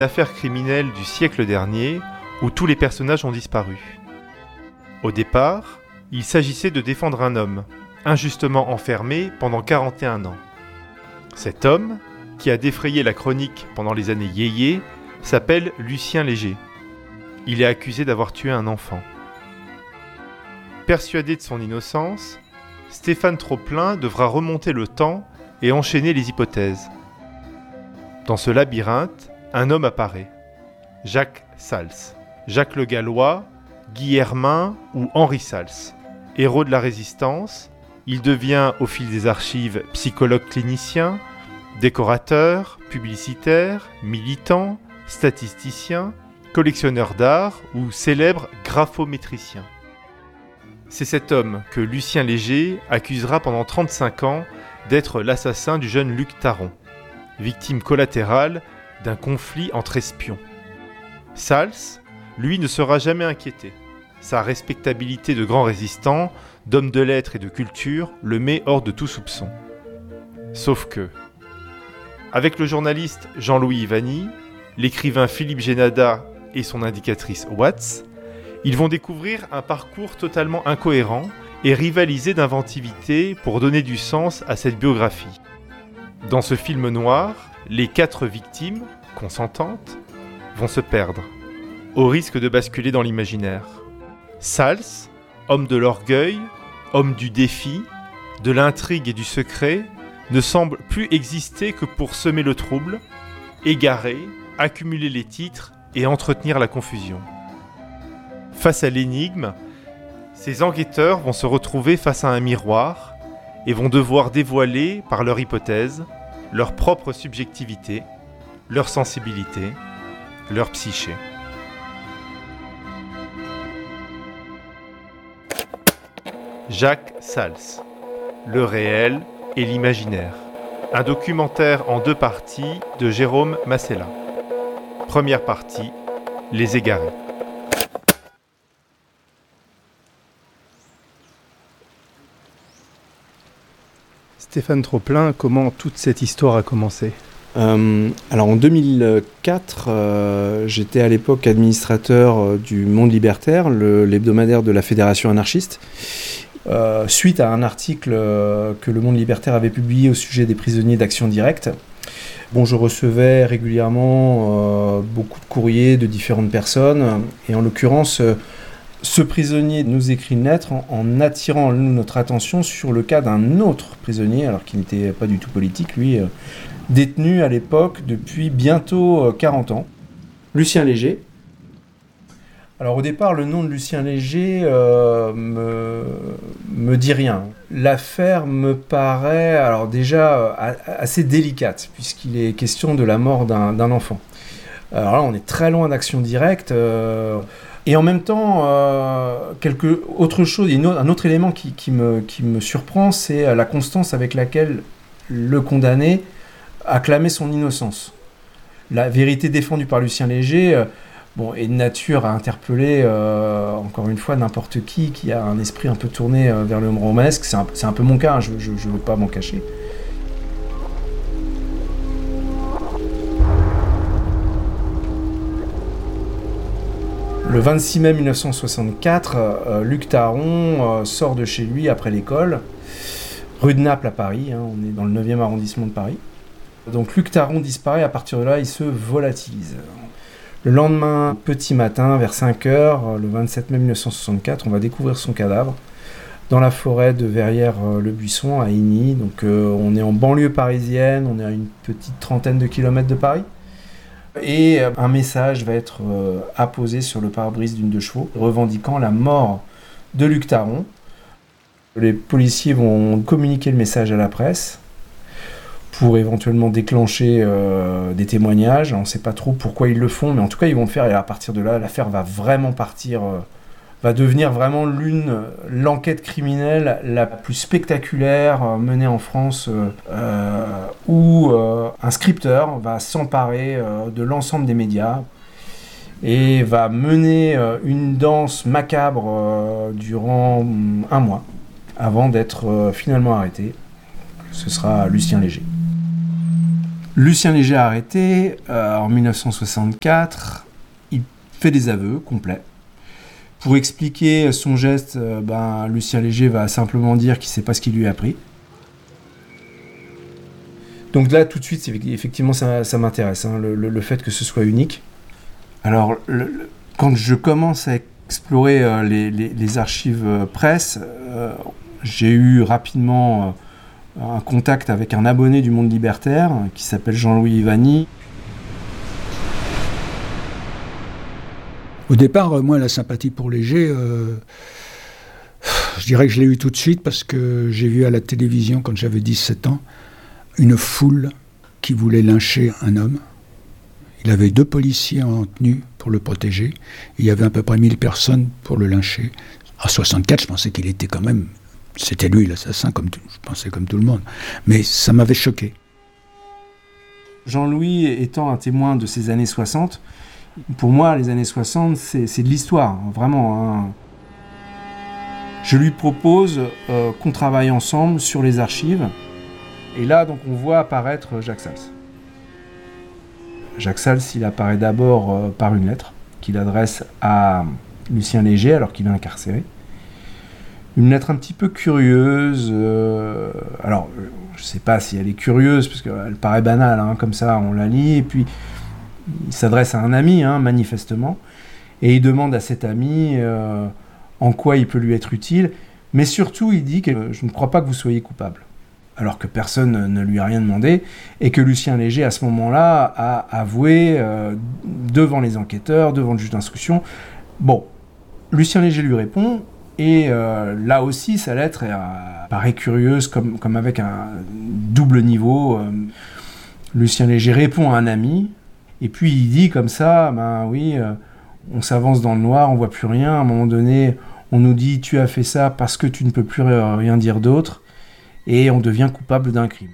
Affaire criminelle du siècle dernier où tous les personnages ont disparu. Au départ, il s'agissait de défendre un homme, injustement enfermé pendant 41 ans. Cet homme, qui a défrayé la chronique pendant les années yéyé, s'appelle Lucien Léger. Il est accusé d'avoir tué un enfant. Persuadé de son innocence, Stéphane Trop-Plein devra remonter le temps et enchaîner les hypothèses. Dans ce labyrinthe, un homme apparaît. Jacques Sals. Jacques le Gallois, Guy Hermin ou Henri Sals. Héros de la Résistance, il devient au fil des archives psychologue clinicien, décorateur, publicitaire, militant, statisticien, collectionneur d'art ou célèbre graphométricien. C'est cet homme que Lucien Léger accusera pendant 35 ans d'être l'assassin du jeune Luc Taron, victime collatérale d'un conflit entre espions. Sals, lui, ne sera jamais inquiété. Sa respectabilité de grand résistant, d'homme de lettres et de culture, le met hors de tout soupçon. Sauf que, avec le journaliste Jean-Louis Ivany, l'écrivain Philippe Génada et son indicatrice Watts, ils vont découvrir un parcours totalement incohérent et rivaliser d'inventivité pour donner du sens à cette biographie. Dans ce film noir, les 4 victimes, consentantes, vont se perdre, au risque de basculer dans l'imaginaire. Sals, homme de l'orgueil, homme du défi, de l'intrigue et du secret, ne semble plus exister que pour semer le trouble, égarer, accumuler les titres et entretenir la confusion. Face à l'énigme, ces enquêteurs vont se retrouver face à un miroir et vont devoir dévoiler, par leur hypothèse, leur propre subjectivité, leur sensibilité, leur psyché. Jacques Sals, le réel et l'imaginaire. Un documentaire en 2 parties de Jérôme Massella. Première partie, Les Égarés. Stéphane Trop-Plein, comment toute cette histoire a commencé ? Alors en 2004, j'étais à l'époque administrateur du Monde Libertaire, l'hebdomadaire de la Fédération anarchiste, suite à un article que le Monde Libertaire avait publié au sujet des prisonniers d'Action Directe. Bon, je recevais régulièrement beaucoup de courriers de différentes personnes, et en l'occurrence, ce prisonnier nous écrit une lettre en attirant notre attention sur le cas d'un autre prisonnier, alors qu'il n'était pas du tout politique, lui, détenu à l'époque depuis bientôt 40 ans. Lucien Léger. Alors au départ, le nom de Lucien Léger me dit rien. L'affaire me paraît alors déjà assez délicate, puisqu'il est question de la mort d'un enfant. Alors là, on est très loin d'Action Directe. Et en même temps, autre chose, un autre élément qui me surprend, c'est la constance avec laquelle le condamné a clamé son innocence. La vérité défendue par Lucien Léger est de nature à interpeller, encore une fois, n'importe qui a un esprit un peu tourné vers le romanesque. C'est un peu mon cas, hein, je ne veux pas m'en cacher. Le 26 mai 1964, Luc Taron sort de chez lui après l'école, rue de Naples à Paris, on est dans le 9e arrondissement de Paris. Donc Luc Taron disparaît, à partir de là, il se volatilise. Le lendemain, petit matin, vers 5h, le 27 mai 1964, on va découvrir son cadavre dans la forêt de Verrières-le-Buisson, à Igny. Donc on est en banlieue parisienne, on est à une petite trentaine de kilomètres de Paris. Et un message va être apposé sur le pare-brise d'une 2 chevaux, revendiquant la mort de Luc Taron. Les policiers vont communiquer le message à la presse pour éventuellement déclencher des témoignages. On ne sait pas trop pourquoi ils le font, mais en tout cas ils vont le faire, et à partir de là, l'affaire va vraiment partir, va devenir vraiment l'enquête criminelle la plus spectaculaire menée en France, où un scripteur va s'emparer de l'ensemble des médias et va mener une danse macabre durant 1 mois, avant d'être finalement arrêté. Ce sera Lucien Léger. Lucien Léger arrêté en 1964, il fait des aveux complets. Pour expliquer son geste, Lucien Léger va simplement dire qu'il ne sait pas ce qui lui a pris. Donc là, tout de suite, effectivement, ça m'intéresse, hein, le fait que ce soit unique. Alors, quand je commence à explorer les archives presse, j'ai eu rapidement un contact avec un abonné du Monde Libertaire qui s'appelle Jean-Louis Ivani. Au départ, moi, la sympathie pour Léger, je dirais que je l'ai eu tout de suite parce que j'ai vu à la télévision, quand j'avais 17 ans, une foule qui voulait lyncher un homme. Il avait 2 policiers en tenue pour le protéger. Il y avait à peu près 1000 personnes pour le lyncher. En 64, je pensais qu'il était quand même... C'était lui l'assassin, je pensais comme tout le monde. Mais ça m'avait choqué. Jean-Louis étant un témoin de ces années 60, pour moi, les années 60, c'est de l'histoire, hein, vraiment. Hein. Je lui propose qu'on travaille ensemble sur les archives. Et là, donc, on voit apparaître Jacques Sals. Jacques Sals, il apparaît d'abord par une lettre qu'il adresse à Lucien Léger alors qu'il est incarcéré. Une lettre un petit peu curieuse. Alors, je ne sais pas si elle est curieuse, parce qu'elle paraît banale, hein, comme ça, on la lit. Et puis, il s'adresse à un ami, hein, manifestement. Et il demande à cet ami en quoi il peut lui être utile. Mais surtout, il dit que je ne crois pas que vous soyez coupable. Alors que personne ne lui a rien demandé, et que Lucien Léger, à ce moment-là, a avoué devant les enquêteurs, devant le juge d'instruction. Bon, Lucien Léger lui répond, et là aussi, sa lettre paraît curieuse, comme avec un double niveau. Lucien Léger répond à un ami, et puis il dit comme ça, on s'avance dans le noir, on voit plus rien, à un moment donné, on nous dit « tu as fait ça parce que tu ne peux plus rien dire d'autre », et on devient coupable d'un crime.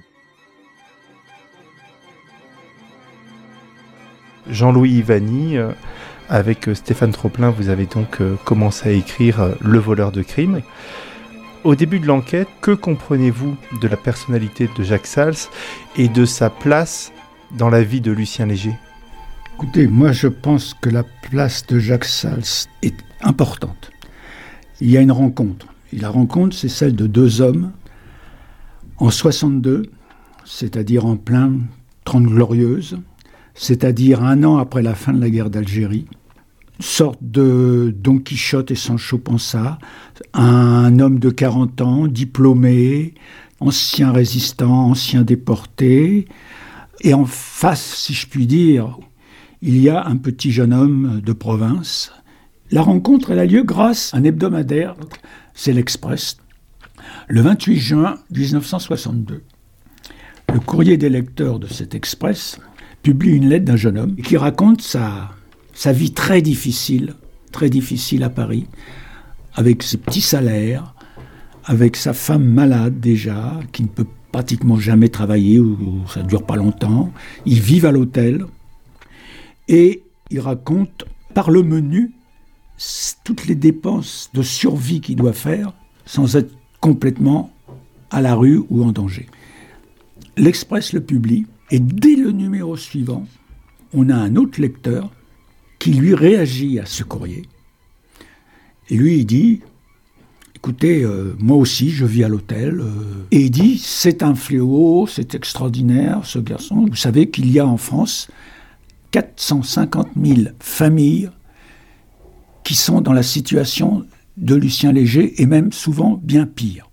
Jean-Louis Ivani, avec Stéphane Troplin, vous avez donc commencé à écrire Le voleur de crime. Au début de l'enquête, que comprenez-vous de la personnalité de Jacques Sals et de sa place dans la vie de Lucien Léger ? Écoutez, moi je pense que la place de Jacques Sals est importante. Il y a une rencontre. Et la rencontre, c'est celle de 2 hommes en 62, c'est-à-dire en plein 30 glorieuses, c'est-à-dire 1 an après la fin de la guerre d'Algérie, sorte de Don Quichotte et Sancho Panza, un homme de 40 ans, diplômé, ancien résistant, ancien déporté, et en face, si je puis dire, il y a un petit jeune homme de province. La rencontre, elle a lieu grâce à un hebdomadaire, c'est l'Express, le 28 juin 1962. Le courrier des lecteurs de cet Express publie une lettre d'un jeune homme qui raconte sa vie très difficile à Paris, avec ses petits salaires, avec sa femme malade déjà, qui ne peut pratiquement jamais travailler, ou ça ne dure pas longtemps. Ils vivent à l'hôtel et il raconte par le menu toutes les dépenses de survie qu'il doit faire sans être complètement à la rue ou en danger. L'Express le publie et dès le numéro suivant, on a un autre lecteur qui lui réagit à ce courrier. Et lui, il dit « Écoutez, moi aussi, je vis à l'hôtel. » Et il dit « C'est un fléau, c'est extraordinaire, ce garçon. Vous savez qu'il y a en France 450 000 familles qui sont dans la situation de Lucien Léger, et même souvent bien pire.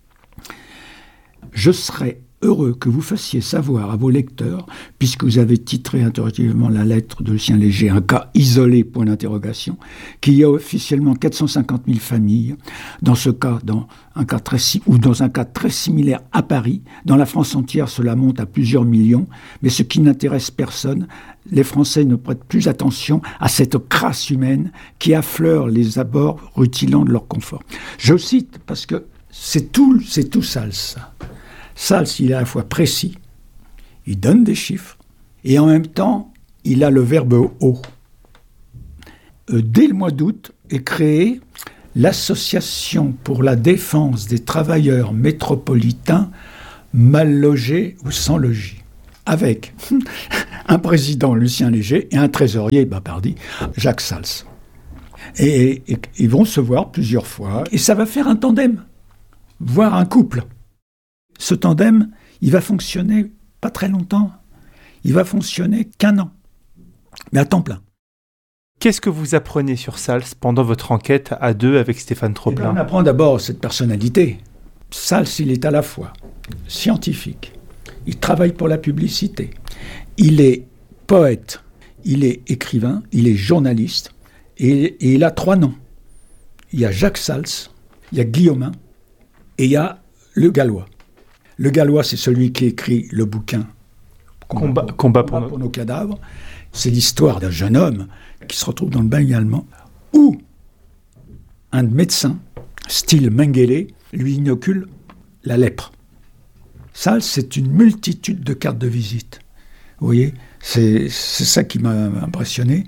Je serais heureux que vous fassiez savoir à vos lecteurs, puisque vous avez titré interrogativement la lettre de Lucien Léger, un cas isolé, point d'interrogation, qu'il y a officiellement 450 000 familles, dans ce cas, dans un cas très similaire à Paris. Dans la France entière, cela monte à plusieurs millions, mais ce qui n'intéresse personne, les Français ne prêtent plus attention à cette crasse humaine qui affleure les abords rutilant de leur confort. Je cite parce que c'est tout Sals. Sals, il est à la fois précis, il donne des chiffres, et en même temps, il a le verbe « haut ». Dès le mois d'août est créée l'Association pour la défense des travailleurs métropolitains mal logés ou sans logis. avec un président, Lucien Léger, et un trésorier, Bapardi, Jacques Sals. Et ils vont se voir plusieurs fois, et ça va faire un tandem, voire un couple. Ce tandem, il va fonctionner pas très longtemps. Il va fonctionner qu'1 an, mais à temps plein. Qu'est-ce que vous apprenez sur Sals pendant votre enquête à deux avec Stéphane Troplin ? On apprend d'abord cette personnalité. Sals, il est à la fois scientifique, il travaille pour la publicité, il est poète, il est écrivain, il est journaliste, et il a 3 noms. Il y a Jacques Sals, il y a Guillaumin, et il y a Le Gallois. Le Gallois, c'est celui qui écrit le bouquin Combat pour nos cadavres. C'est l'histoire d'un jeune homme qui se retrouve dans le bagne allemand, où un médecin, style Mengele, lui inocule la lèpre. Ça, c'est une multitude de cartes de visite. Vous voyez, c'est ça qui m'a impressionné.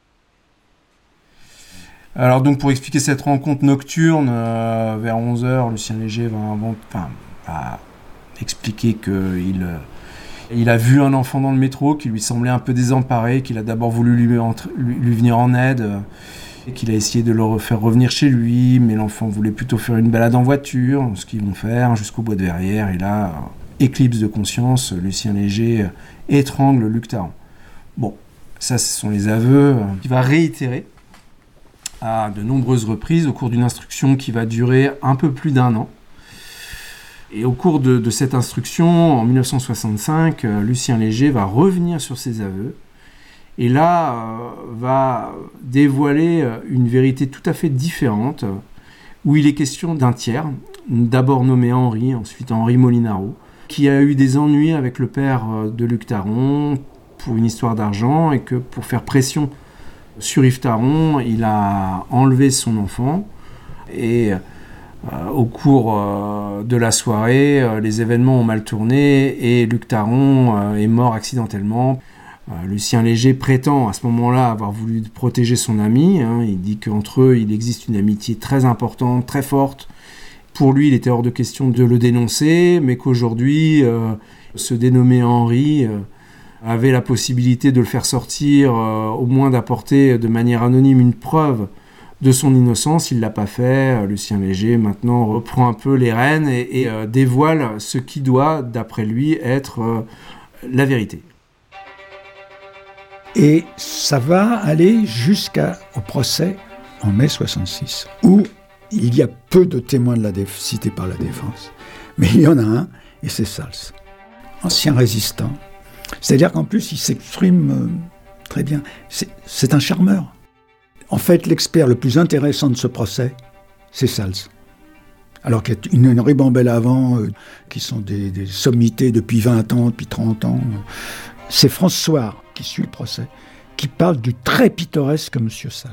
Alors donc pour expliquer cette rencontre nocturne, vers 11h, Lucien Léger va expliquer qu'il a vu un enfant dans le métro qui lui semblait un peu désemparé, qu'il a d'abord voulu lui venir en aide, et qu'il a essayé de le faire revenir chez lui, mais l'enfant voulait plutôt faire une balade en voiture, ce qu'ils vont faire jusqu'au bois de Verrières, et là, éclipse de conscience, Lucien Léger étrangle Luc Taron. Bon, ça ce sont les aveux qu'il va réitérer à de nombreuses reprises au cours d'une instruction qui va durer un peu plus d'1 an. Et au cours de cette instruction, en 1965, Lucien Léger va revenir sur ses aveux et là va dévoiler une vérité tout à fait différente où il est question d'un tiers, d'abord nommé Henri, ensuite Henri Molinaro, qui a eu des ennuis avec le père de Luc Taron pour une histoire d'argent et que pour faire pression sur Yves Taron, il a enlevé son enfant et au cours de la soirée, les événements ont mal tourné et Luc Taron est mort accidentellement. Lucien Léger prétend à ce moment-là avoir voulu protéger son ami. Il dit qu'entre eux, il existe une amitié très importante, très forte. Pour lui, il était hors de question de le dénoncer, mais qu'aujourd'hui, ce dénommé Henri avait la possibilité de le faire sortir, au moins d'apporter de manière anonyme une preuve de son innocence. Il ne l'a pas fait. Lucien Léger, maintenant, reprend un peu les rênes et dévoile ce qui doit, d'après lui, être la vérité. Et ça va aller jusqu'au procès en mai 66, où il y a peu de témoins cités par la défense. Mais il y en a un, et c'est Sals, ancien résistant. C'est-à-dire qu'en plus, il s'exprime très bien. C'est un charmeur. En fait, l'expert le plus intéressant de ce procès, c'est Sals. Alors qu'il y a une ribambelle avant, qui sont des sommités depuis 20 ans, depuis 30 ans. C'est François, qui suit le procès, qui parle du très pittoresque M. Sals.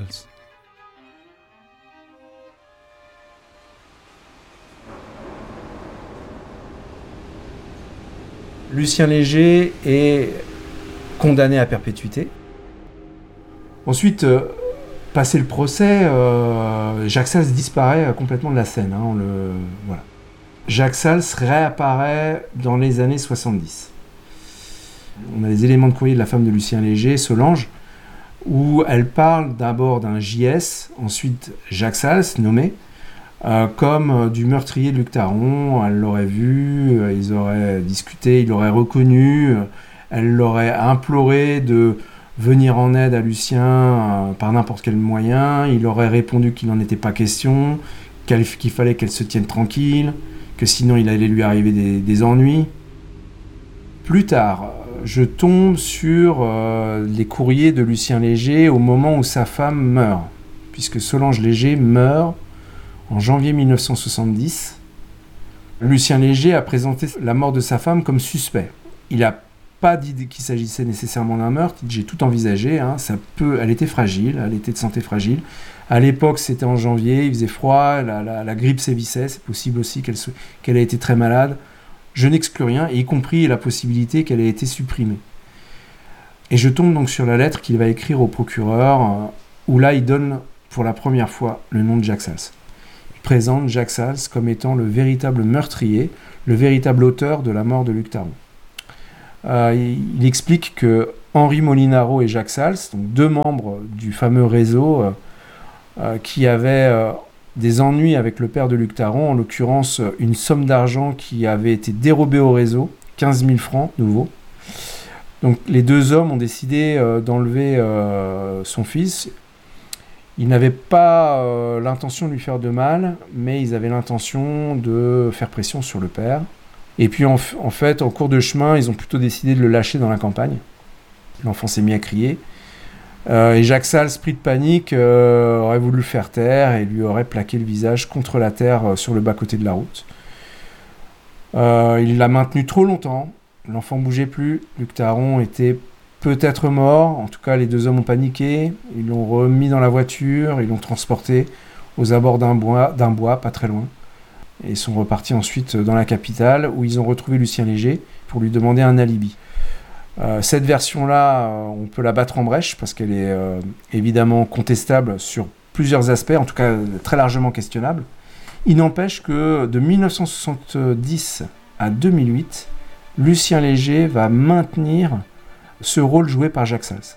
Lucien Léger est condamné à perpétuité. Ensuite, passé le procès, Jacques Sals disparaît complètement de la scène. Voilà. Jacques Sals réapparaît dans les années 70. On a les éléments de courrier de la femme de Lucien Léger, Solange, où elle parle d'abord d'un JS, ensuite Jacques Sals, nommé, comme du meurtrier de Luc Taron. Elle l'aurait vu, ils auraient discuté, il l'aurait reconnu, elle l'aurait imploré de venir en aide à Lucien par n'importe quel moyen. Il aurait répondu qu'il n'en était pas question, qu'il fallait qu'elle se tienne tranquille, que sinon il allait lui arriver des ennuis. Plus tard, je tombe sur les courriers de Lucien Léger au moment où sa femme meurt, puisque Solange Léger meurt en janvier 1970. Lucien Léger a présenté la mort de sa femme comme suspect. Il n'a pas dit qu'il s'agissait nécessairement d'un meurtre, j'ai tout envisagé, elle était fragile, elle était de santé fragile. À l'époque, c'était en janvier, il faisait froid, la grippe sévissait, c'est possible aussi qu'elle ait été très malade. Je n'exclus rien, y compris la possibilité qu'elle ait été supprimée. Et je tombe donc sur la lettre qu'il va écrire au procureur, où là, il donne pour la première fois le nom de Jacques Sals. Il présente Jacques Sals comme étant le véritable meurtrier, le véritable auteur de la mort de Luc Taron. il explique que Henri Molinaro et Jacques Sals, donc 2 membres du fameux réseau qui avaient des ennuis avec le père de Luc Taron, en l'occurrence une somme d'argent qui avait été dérobée au réseau, 15 000 francs nouveaux. Donc les 2 hommes ont décidé d'enlever son fils. Ils n'avaient pas l'intention de lui faire de mal, mais ils avaient l'intention de faire pression sur le père. Et puis en fait, en cours de chemin, ils ont plutôt décidé de le lâcher dans la campagne. L'enfant s'est mis à crier. Et Jacques Sals, pris de panique, aurait voulu le faire taire et lui aurait plaqué le visage contre la terre sur le bas-côté de la route. Il l'a maintenu trop longtemps. L'enfant ne bougeait plus. Luc Taron était peut-être mort. En tout cas, les 2 hommes ont paniqué. Ils l'ont remis dans la voiture. Ils l'ont transporté aux abords d'un bois, pas très loin. Et ils sont repartis ensuite dans la capitale où ils ont retrouvé Lucien Léger pour lui demander un alibi. Cette version-là, on peut la battre en brèche parce qu'elle est évidemment contestable sur plusieurs aspects, en tout cas très largement questionnable. Il n'empêche que de 1970 à 2008, Lucien Léger va maintenir ce rôle joué par Jacques Sals.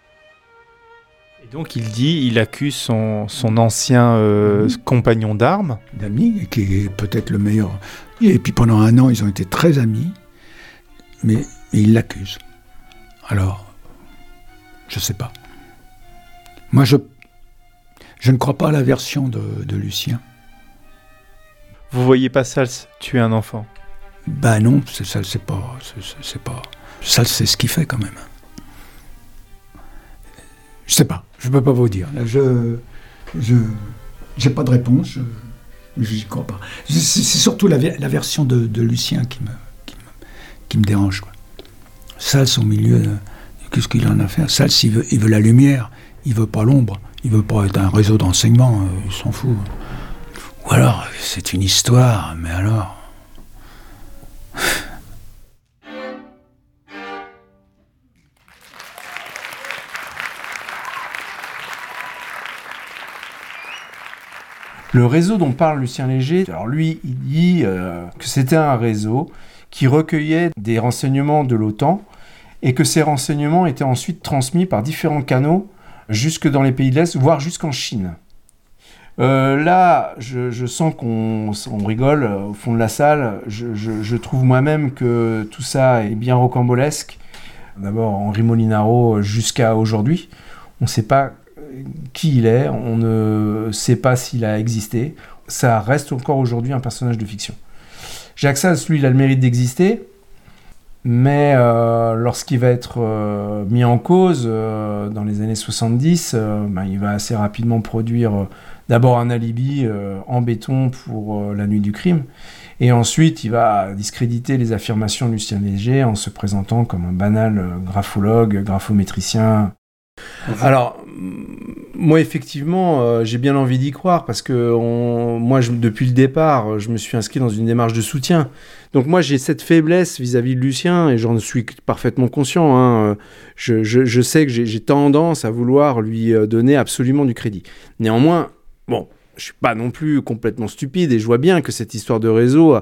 Et donc il accuse son ancien compagnon d'armes. D'ami, qui est peut-être le meilleur. Et puis pendant 1 an, ils ont été très amis, mais il l'accuse. Alors, je ne sais pas. Moi, je ne crois pas à la version de Lucien. Vous voyez pas Sals tuer un enfant? Ben non, c'est pas. Sals, c'est ce qu'il fait quand même. Je sais pas, je peux pas vous dire. Là, j'ai pas de réponse, je n'y crois pas. C'est surtout la version de Lucien qui me dérange, quoi. Sals au milieu, qu'est-ce qu'il en a à faire? Sals, il veut la lumière, il veut pas l'ombre, il veut pas être un réseau d'enseignement, il s'en fout. Ou alors, c'est une histoire, mais alors... Le réseau dont parle Lucien Léger, alors lui, il dit que c'était un réseau qui recueillait des renseignements de l'OTAN et que ces renseignements étaient ensuite transmis par différents canaux jusque dans les pays de l'Est, voire jusqu'en Chine. Là, je sens qu'on rigole au fond de la salle. Je trouve moi-même que tout ça est bien rocambolesque. D'abord, Henri Molinaro jusqu'à aujourd'hui. On ne sait pas qui il est, on ne sait pas s'il a existé. Ça reste encore aujourd'hui un personnage de fiction. Jacques Sals, lui, il a le mérite d'exister, mais lorsqu'il va être mis en cause dans les années 70, il va assez rapidement produire d'abord un alibi en béton pour la nuit du crime, et ensuite il va discréditer les affirmations de Lucien Léger en se présentant comme un banal graphologue, graphométricien. Alors, moi, effectivement, j'ai bien envie d'y croire parce que depuis le départ, je me suis inscrit dans une démarche de soutien. Donc moi, j'ai cette faiblesse vis-à-vis de Lucien et j'en suis parfaitement conscient. Hein. Je sais que j'ai tendance à vouloir lui donner absolument du crédit. Néanmoins, bon, je suis pas non plus complètement stupide et je vois bien que cette histoire de réseau...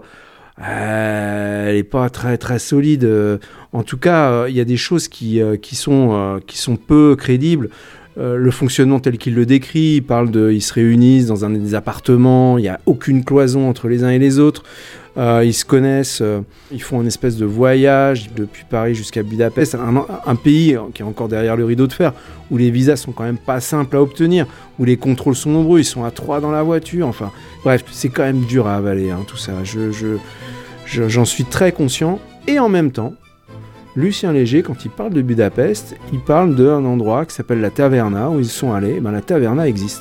elle n'est pas très très solide. En tout cas, il y a des choses qui sont peu crédibles. Le fonctionnement tel qu'il le décrit, ils se réunissent dans des appartements, il n'y a aucune cloison entre les uns et les autres. Ils se connaissent, ils font une espèce de voyage depuis Paris jusqu'à Budapest, un pays qui est encore derrière le rideau de fer, où les visas sont quand même pas simples à obtenir, où les contrôles sont nombreux, ils sont à 3 dans la voiture, enfin bref, c'est quand même dur à avaler, hein, tout ça. J'en suis très conscient, et en même temps, Lucien Léger, quand il parle de Budapest, il parle d'un endroit qui s'appelle la Taverna, où ils sont allés. La Taverna existe.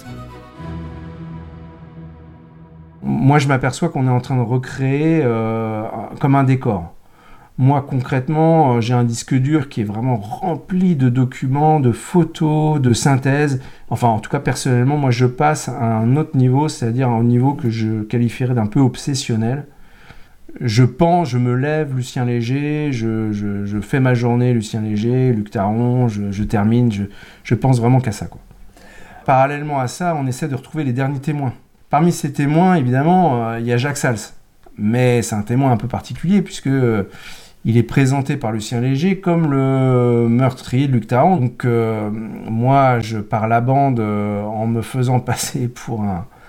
Moi, je m'aperçois qu'on est en train de recréer comme un décor. Moi, concrètement, j'ai un disque dur qui est vraiment rempli de documents, de photos, de synthèses. Enfin, en tout cas, personnellement, moi, je passe à un autre niveau, c'est-à-dire un niveau que je qualifierais d'un peu obsessionnel. Je pense, je me lève, Lucien Léger, je fais ma journée, Lucien Léger, Luc Taron, je termine, je pense vraiment qu'à ça, quoi. Parallèlement à ça, on essaie de retrouver les derniers témoins. Parmi ces témoins, évidemment, il y a Jacques Sals. Mais c'est un témoin un peu particulier, puisque il est présenté par Lucien Léger comme le meurtrier de Luc Taron. Donc moi, je pars la bande en me faisant passer pour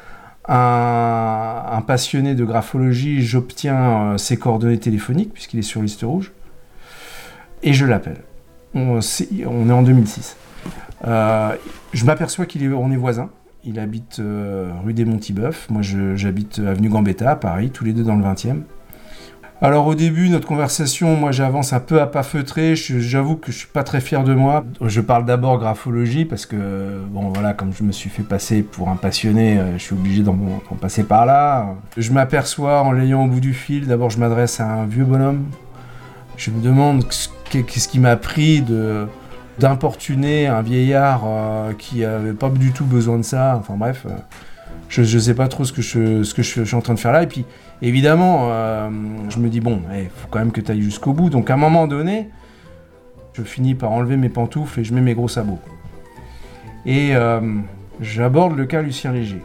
un passionné de graphologie. J'obtiens ses coordonnées téléphoniques, puisqu'il est sur liste rouge, et je l'appelle. On est en 2006. Je m'aperçois qu'on est voisins. Il habite rue des Monts-Tibeuf. Moi, j'habite avenue Gambetta, à Paris, tous les deux dans le 20e. Alors au début, notre conversation, moi j'avance un peu à pas feutré, j'avoue que je suis pas très fier de moi. Je parle d'abord graphologie parce que, bon voilà, comme je me suis fait passer pour un passionné, je suis obligé d'en passer par là. Je m'aperçois en l'ayant au bout du fil, d'abord je m'adresse à un vieux bonhomme. Je me demande qu'est-ce qui m'a pris d'importuner un vieillard qui avait pas du tout besoin de ça, enfin bref. Je sais pas trop ce que je suis en train de faire là, et puis évidemment, je me dis, bon, faut quand même que tu ailles jusqu'au bout. Donc à un moment donné, je finis par enlever mes pantoufles et je mets mes gros sabots. Et j'aborde le cas Lucien Léger.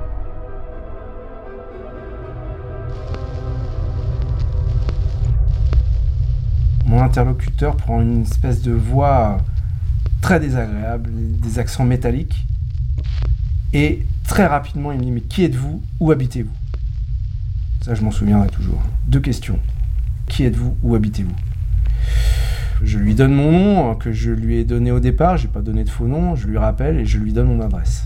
Mon interlocuteur prend une espèce de voix très désagréable, des accents métalliques. Et très rapidement, il me dit, mais qui êtes-vous? Où habitez-vous? Ça, je m'en souviendrai toujours. 2 questions. Qui êtes-vous? Où habitez-vous? Je lui donne mon nom, que je lui ai donné au départ. Je n'ai pas donné de faux nom. Je lui rappelle et je lui donne mon adresse.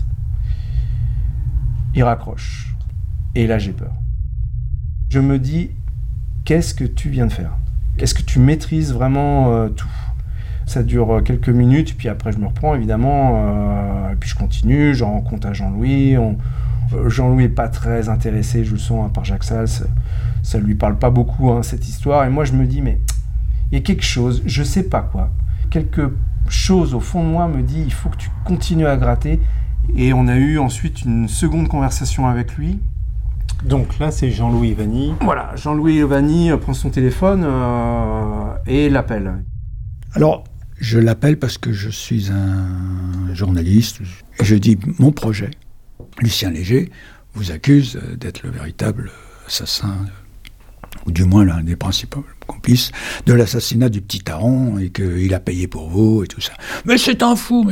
Il raccroche. Et là, j'ai peur. Je me dis, qu'est-ce que tu viens de faire? Est-ce que tu maîtrises vraiment tout? Ça dure quelques minutes, puis après je me reprends évidemment, et puis je continue, j'en rencontre à Jean-Louis. Jean-Louis n'est pas très intéressé, je le sens, par Jacques Sals, ça lui parle pas beaucoup cette histoire, et moi je me dis, mais il y a quelque chose, je sais pas quoi, quelque chose au fond de moi me dit, il faut que tu continues à gratter, et on a eu ensuite une seconde conversation avec lui. Donc là, c'est Jean-Louis Vanny. Voilà, Jean-Louis Vanny prend son téléphone et l'appelle. Alors, je l'appelle parce que je suis un journaliste et je dis mon projet. Lucien Léger vous accuse d'être le véritable assassin, ou du moins l'un des principaux complices de l'assassinat du petit Taron et qu'il a payé pour vous et tout ça. Mais c'est un fou.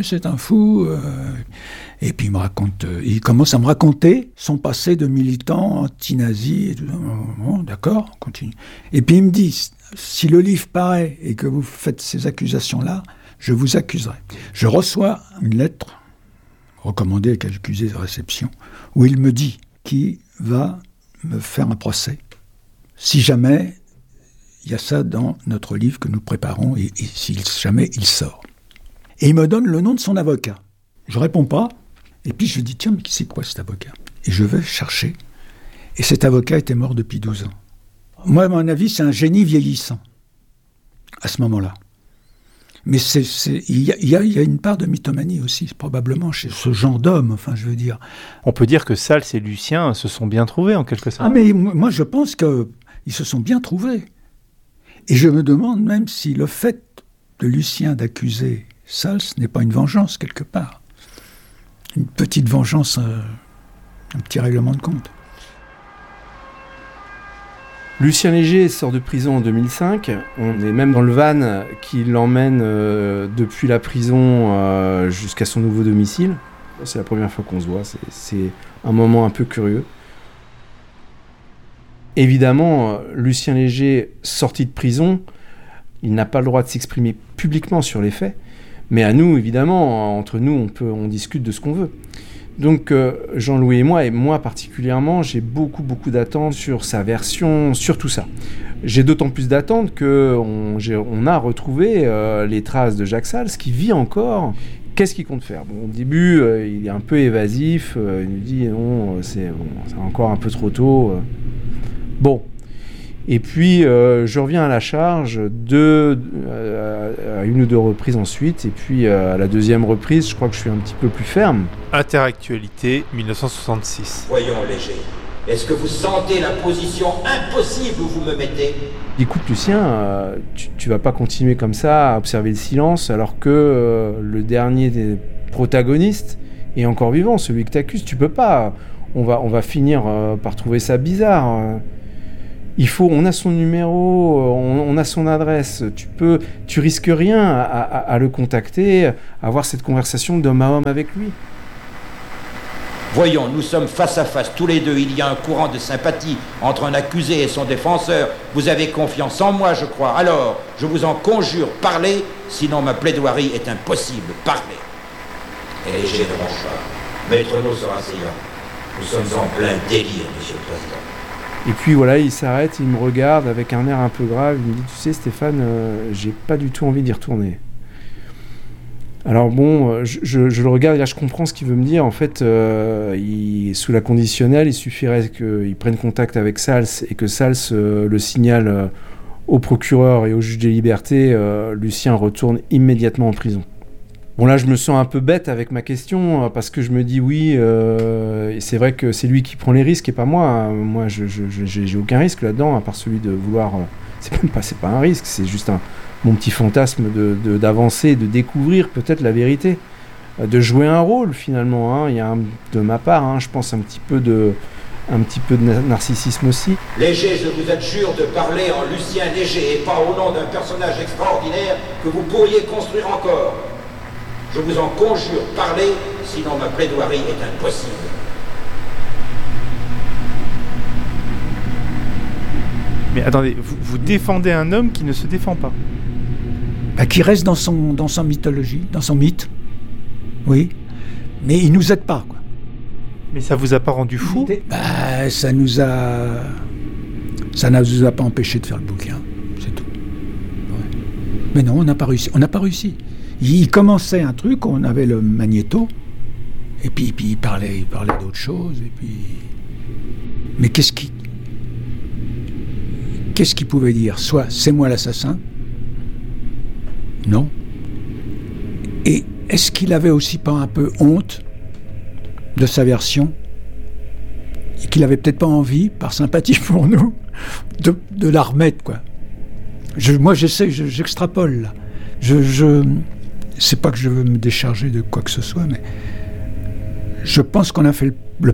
Et puis il commence à me raconter son passé de militant anti-nazi. Et tout ça. Bon, d'accord, on continue. Et puis il me dit, si le livre paraît et que vous faites ces accusations-là, je vous accuserai. Je reçois une lettre recommandée avec accusé de réception où il me dit qu'il va me faire un procès. Si jamais il y a ça dans notre livre que nous préparons et si jamais il sort. Et il me donne le nom de son avocat. Je réponds pas. Et puis je dis, tiens, mais c'est quoi cet avocat? Et je vais chercher. Et cet avocat était mort depuis 12 ans. Moi, à mon avis, c'est un génie vieillissant, à ce moment-là. Mais il y a une part de mythomanie aussi, probablement, chez ce genre d'homme, enfin, je veux dire. On peut dire que Sals et Lucien se sont bien trouvés, en quelque sorte. Ah, mais moi, je pense qu'ils se sont bien trouvés. Et je me demande même si le fait de Lucien d'accuser Sals n'est pas une vengeance, quelque part. Une petite vengeance, un petit règlement de compte. Lucien Léger sort de prison en 2005. On est même dans le van qui l'emmène depuis la prison jusqu'à son nouveau domicile. C'est la première fois qu'on se voit. C'est un moment un peu curieux. Évidemment, Lucien Léger, sorti de prison, il n'a pas le droit de s'exprimer publiquement sur les faits. Mais à nous, évidemment, entre nous, on discute de ce qu'on veut. Donc Jean-Louis et moi particulièrement, j'ai beaucoup d'attentes sur sa version, sur tout ça. J'ai d'autant plus d'attentes qu'on a retrouvé les traces de Jacques Sals qui vit encore. Qu'est-ce qu'il compte faire? Bon, au début, il est un peu évasif, il nous dit non, c'est encore un peu trop tôt. Bon. Et puis, je reviens à la charge à une ou deux reprises ensuite. Et puis, à la deuxième reprise, je crois que je suis un petit peu plus ferme. Interactualité, 1966. Voyons, Léger. Est-ce que vous sentez la position impossible où vous me mettez? Écoute, Lucien, tu vas pas continuer comme ça à observer le silence alors que le dernier des protagonistes est encore vivant, celui que t'accuses. Tu peux pas. On va finir par trouver ça bizarre. on a son numéro, on a son adresse, tu risques rien à le contacter, à avoir cette conversation d'homme à homme avec lui. Voyons, nous sommes face à face, tous les deux. Il y a un courant de sympathie entre un accusé et son défenseur. Vous avez confiance en moi, je crois. Alors, je vous en conjure, parlez, sinon ma plaidoirie est impossible. Parlez. Et Léger ne range pas. Maître No sera silent. Nous sommes en plein délire, monsieur le président. Et puis voilà, il s'arrête, il me regarde avec un air un peu grave. Il me dit, tu sais Stéphane, j'ai pas du tout envie d'y retourner. Alors bon, je le regarde et là je comprends ce qu'il veut me dire. En fait, sous la conditionnelle, il suffirait qu'il prenne contact avec Sals et que Sals le signale au procureur et au juge des libertés. Lucien retourne immédiatement en prison. Bon là, je me sens un peu bête avec ma question parce que je me dis oui, c'est vrai que c'est lui qui prend les risques et pas moi. Moi, j'ai aucun risque là-dedans à part celui de vouloir. C'est pas un risque, c'est juste mon petit fantasme d'avancer, de découvrir peut-être la vérité, de jouer un rôle finalement. Il y a de ma part, je pense un petit peu de narcissisme aussi. Léger, je vous adjure de parler en Lucien Léger et pas au nom d'un personnage extraordinaire que vous pourriez construire encore. Je vous en conjure, parlez, sinon ma plaidoirie est impossible. Mais attendez, vous défendez un homme qui ne se défend pas. Qui reste dans son mythologie, dans son mythe. Oui. Mais il nous aide pas, quoi. Mais ça vous a pas rendu fou ? Ça ne nous a pas empêché de faire le bouquin, c'est tout. Ouais. Mais non, on n'a pas réussi. Il commençait un truc, on avait le magnéto, et puis il parlait d'autre chose, et puis... Mais qu'est-ce qu'il pouvait dire ? Soit c'est moi l'assassin, non. Et est-ce qu'il avait aussi pas un peu honte de sa version ? Et qu'il avait peut-être pas envie, par sympathie pour nous, de la remettre, quoi. Moi j'extrapole, là. C'est pas que je veux me décharger de quoi que ce soit, mais je pense qu'on a fait le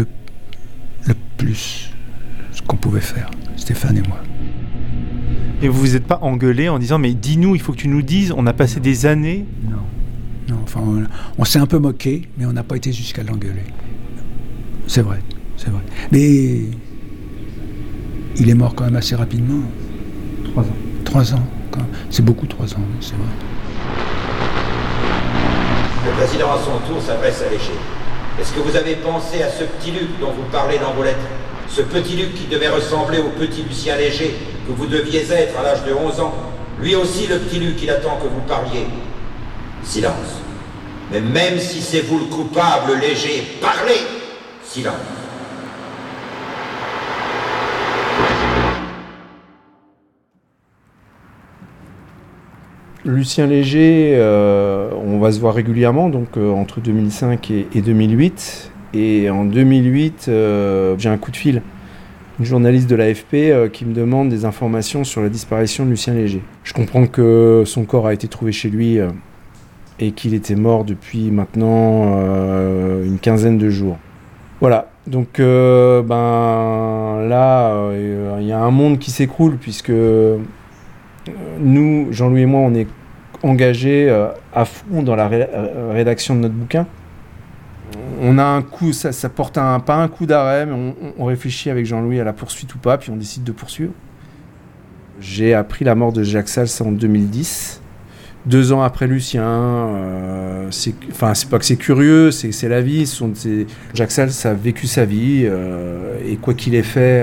plus ce qu'on pouvait faire, Stéphane et moi. Et vous vous êtes pas engueulé en disant mais dis-nous, il faut que tu nous dises, on a passé des années. Non, enfin on s'est un peu moqué, mais on n'a pas été jusqu'à l'engueuler. C'est vrai. Mais il est mort quand même assez rapidement. 3 ans. C'est beaucoup 3 ans, c'est vrai. Le président à son tour s'adresse à Léger. Est-ce que vous avez pensé à ce petit Luc dont vous parlez dans vos lettres ? Ce petit Luc qui devait ressembler au petit Lucien Léger que vous deviez être à l'âge de 11 ans. Lui aussi, le petit Luc, il attend que vous parliez. Silence. Mais même si c'est vous le coupable, Léger, parlez ! Silence. Lucien Léger, on va se voir régulièrement, donc entre 2005 et 2008. Et en 2008, j'ai un coup de fil. Une journaliste de l'AFP qui me demande des informations sur la disparition de Lucien Léger. Je comprends que son corps a été trouvé chez lui et qu'il était mort depuis maintenant une quinzaine de jours. Voilà, donc là, il y a un monde qui s'écroule puisque nous, Jean-Louis et moi, on est engagés à fond dans la rédaction de notre bouquin. On a un coup, ça porte pas un coup d'arrêt, mais on réfléchit avec Jean-Louis à la poursuite ou pas, puis on décide de poursuivre. J'ai appris la mort de Jacques Sals en 2010, 2 ans après Lucien. C'est pas que c'est curieux, c'est la vie. Jacques Sals a vécu sa vie, et quoi qu'il ait fait,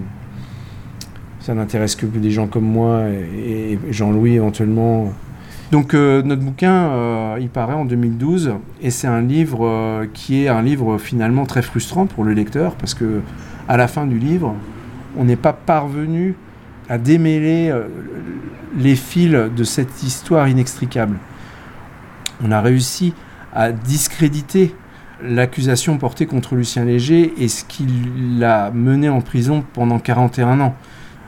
ça n'intéresse que des gens comme moi et Jean-Louis éventuellement. Donc notre bouquin, il paraît en 2012 et c'est un livre qui est un livre finalement très frustrant pour le lecteur parce que à la fin du livre, on n'est pas parvenu à démêler les fils de cette histoire inextricable. On a réussi à discréditer l'accusation portée contre Lucien Léger et ce qui l'a mené en prison pendant 41 ans.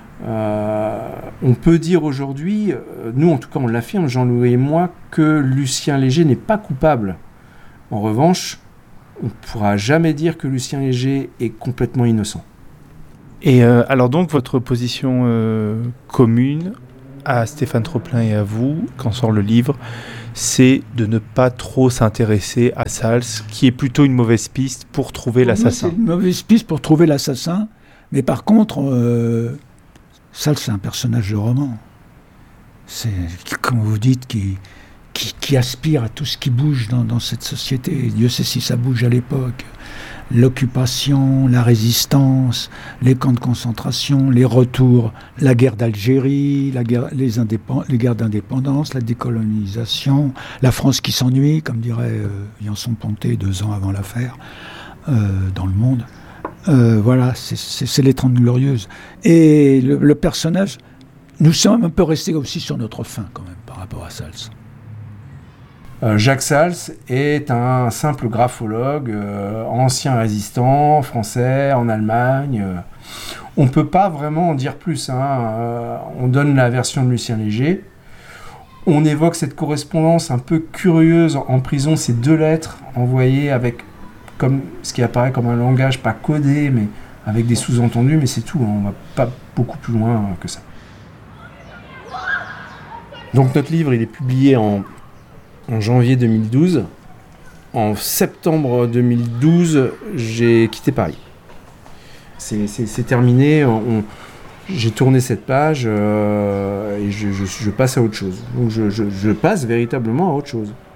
On peut dire aujourd'hui, nous en tout cas on l'affirme, Jean-Louis et moi, que Lucien Léger n'est pas coupable. En revanche, on ne pourra jamais dire que Lucien Léger est complètement innocent. Et alors donc, votre position commune à Stéphane Troplin et à vous, quand sort le livre, c'est de ne pas trop s'intéresser à Sals, qui est plutôt une mauvaise piste pour trouver l'assassin. C'est une mauvaise piste pour trouver l'assassin, mais par contre, Sals, c'est un personnage de roman. C'est, comme vous dites, qui aspire à tout ce qui bouge dans cette société. Dieu sait si ça bouge à l'époque. L'occupation, la résistance, les camps de concentration, les retours, la guerre d'Algérie, les guerres d'indépendance, la décolonisation, la France qui s'ennuie, comme dirait Yanson-Ponté 2 ans avant l'affaire, dans Le Monde. Voilà, c'est les 30 Glorieuses. Et le personnage, nous sommes un peu restés aussi sur notre faim quand même par rapport à Sals. Jacques Sals est un simple graphologue, ancien résistant, français, en Allemagne. On ne peut pas vraiment en dire plus. On donne la version de Lucien Léger. On évoque cette correspondance un peu curieuse en prison, ces 2 lettres envoyées avec comme, ce qui apparaît comme un langage pas codé, mais avec des sous-entendus, mais c'est tout. On ne va pas beaucoup plus loin que ça. Donc notre livre, il est publié en janvier 2012. En septembre 2012, j'ai quitté Paris. C'est terminé. J'ai tourné cette page et je passe à autre chose. Donc je passe véritablement à autre chose.